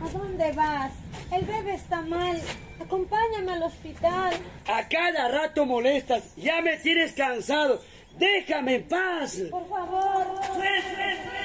¿A dónde vas? El bebé está mal. Acompáñame al hospital. A cada rato molestas. Ya me tienes cansado. Déjame en paz. Por favor. ¡Suéltame!